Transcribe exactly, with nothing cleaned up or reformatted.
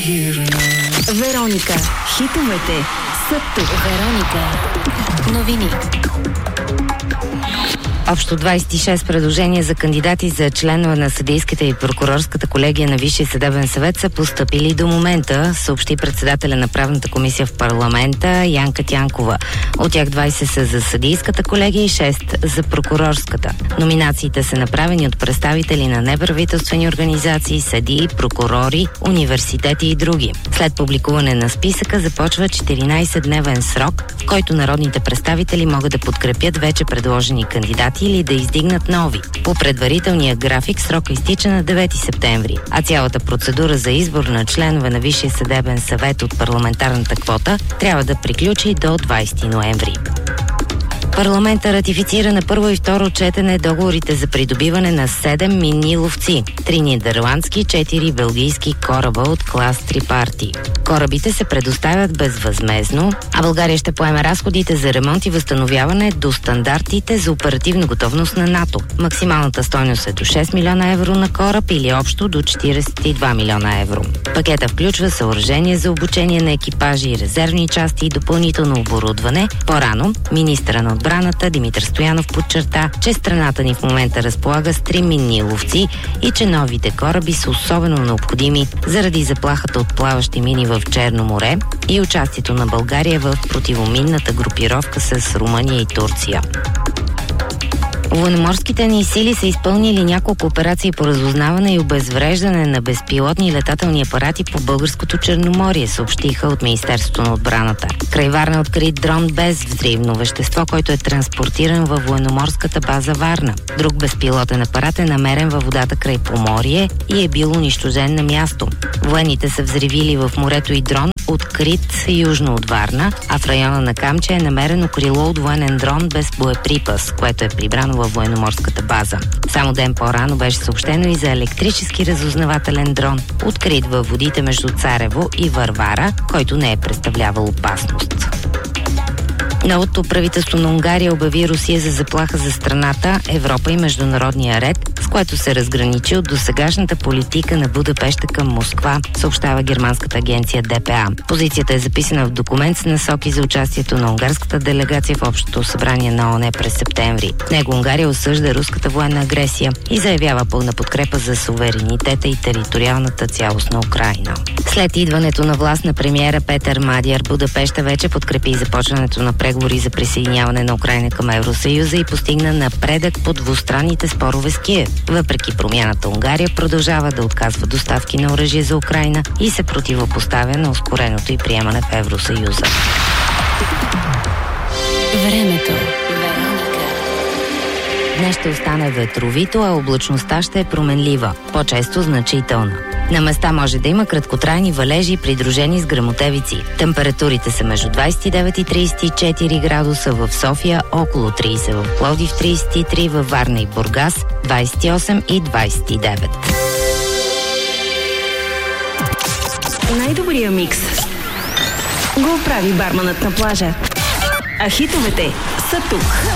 Вероника. Хитовете са тук. Вероника. Новини. Общо двадесет и шест предложения за кандидати за членове на съдийската и прокурорската колегия на Висшия съдебен съвет са постъпили до момента, съобщи председателя на правната комисия в парламента Янка Тянкова. От тях двадесет са за съдийската колегия и шест за прокурорската. Номинациите са направени от представители на неправителствени организации, съдии, прокурори, университети и други. След публикуване на списъка започва четиринадесетдневен срок, в който народните представители могат да подкрепят вече предложени кандидати или да издигнат нови. По предварителния график срока изтича на девети септември, а цялата процедура за избор на членове на Висшия съдебен съвет от парламентарната квота трябва да приключи до двадесети ноември. Парламента ратифицира на първо и второ четене договорите за придобиване на седем минни ловци, три нидерландски, четири белгийски кораба от клас Трипарти. Корабите се предоставят безвъзмездно, а България ще поеме разходите за ремонт и възстановяване до стандартите за оперативна готовност на НАТО. Максималната стойност е до шест милиона евро на кораб или общо до четиридесет и два милиона евро. Пакета включва съоръжение за обучение на екипажи, резервни части и допълнително оборудване. По-рано министъра на отбраната Димитър Стоянов подчерта, че страната ни в момента разполага с три минни ловци и че новите кораби са особено необходими заради заплахата от плаващи мини в Черно море и участието на България в противоминната групировка с Румъния и Турция. Военноморските ни сили са изпълнили няколко операции по разузнаване и обезвреждане на безпилотни летателни апарати по българското Черноморие, съобщиха от Министерството на отбраната. Край Варна е открит дрон без взривно вещество, който е транспортиран във военноморската база Варна. Друг безпилотен апарат е намерен във водата край Поморие и е бил унищожен на място. Военните са взривили в морето и дрон, открит южно от Варна, а в района на Камчия е намерено крило от военен дрон без боеприпас, което е прибрано във военноморската база. Само ден по-рано беше съобщено и за електрически разузнавателен дрон, открит във водите между Царево и Варвара, който не е представлявал опасност. Новото правителство на Унгария обяви Русия за заплаха за страната, Европа и международния ред, с което се разграничи от досегашната политика на Будапеща към Москва, съобщава германската агенция Д П А. Позицията е записана в документ с насоки за участието на унгарската делегация в Общото събрание на О О Н през септември. В него Унгария осъжда руската военна агресия и заявява пълна подкрепа за суверенитета и териториалната цялост на Украйна. След идването на власт на премиера Петър Мадяр, Будапеща вече подкрепи започването на преговори за присъединяване на Украйна към Евросъюза и постигна напредък по двустранните спорове с Киев. Въпреки промяната, Унгария продължава да отказва доставки на оръжие за Украйна и се противопоставя на ускореното й приемане в Евросъюза. Времето. Днес ще остане ветровито, а облачността ще е променлива, по-често значителна. На места може да има краткотрайни валежи, придружени с гръмотевици. Температурите са между двадесет и девет и тридесет и четири градуса в София, около тридесет в Пловдив, тридесет и три във Варна и Бургас, двадесет и осем и двадесет и девет. Най-добрия микс го прави барманът на плажа. А хитовете са тук.